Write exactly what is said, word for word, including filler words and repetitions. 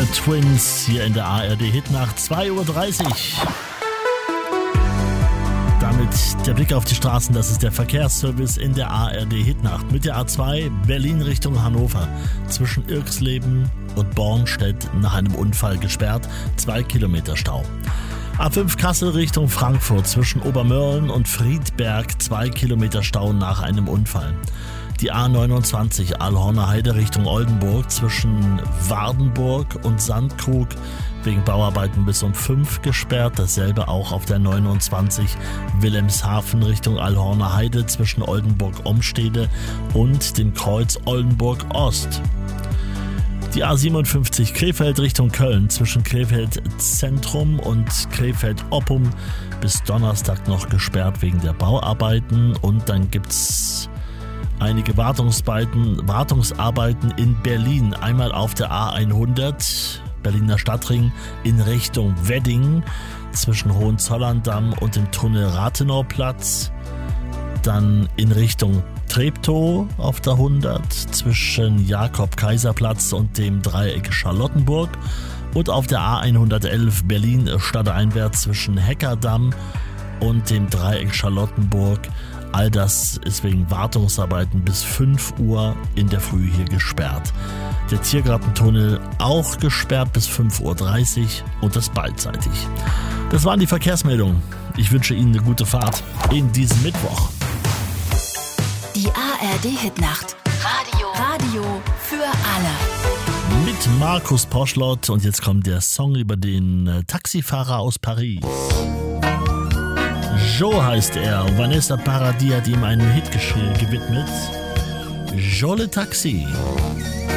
Twins hier in der A R D-Hitnacht, zwei Uhr dreißig. Damit der Blick auf die Straßen, das ist der Verkehrsservice in der A R D-Hitnacht. Mit der A zwei Berlin Richtung Hannover, zwischen Irksleben und Bornstedt nach einem Unfall gesperrt, zwei Kilometer Stau. A fünf Kassel Richtung Frankfurt, zwischen Obermörlen und Friedberg, zwei Kilometer Stau nach einem Unfall. Die A neunundzwanzig Alhorner Heide Richtung Oldenburg, zwischen Wardenburg und Sandkrug, wegen Bauarbeiten bis um fünf gesperrt. Dasselbe auch auf der neunundzwanzig Wilhelmshaven Richtung Alhorner Heide, zwischen Oldenburg-Omstede und dem Kreuz Oldenburg Ost. Die A siebenundfünfzig Krefeld Richtung Köln, zwischen Krefeld Zentrum und Krefeld Oppum, bis Donnerstag noch gesperrt wegen der Bauarbeiten. Und dann gibt's einige Wartungsarbeiten, Wartungsarbeiten in Berlin. Einmal auf der A hundert, Berliner Stadtring, in Richtung Wedding, zwischen Hohenzollern-Damm und dem Tunnel Rathenauplatz. Dann in Richtung Treptow auf der hundert, zwischen Jakob-Kaiser-Platz und dem Dreieck Charlottenburg. Und auf der A hundertelf Berlin stadteinwärts, zwischen Heckerdamm und dem Dreieck Charlottenburg. All das ist wegen Wartungsarbeiten bis fünf Uhr in der Früh hier gesperrt. Der Tiergartentunnel auch gesperrt bis fünf Uhr dreißig und das beidseitig. Das waren die Verkehrsmeldungen. Ich wünsche Ihnen eine gute Fahrt in diesem Mittwoch. Die A R D-Hitnacht. Radio. Radio für alle. Mit Markus Poschlott, und jetzt kommt der Song über den Taxifahrer aus Paris. Joe heißt er, und Vanessa Paradis hat ihm einen Hit gewidmet. Joe le Taxi.